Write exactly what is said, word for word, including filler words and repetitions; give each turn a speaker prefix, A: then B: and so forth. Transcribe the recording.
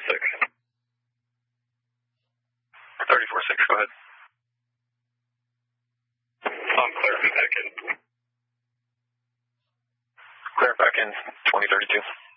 A: six. thirty-four six, go ahead. I'm clear back in. Clear back in, twenty thirty-two.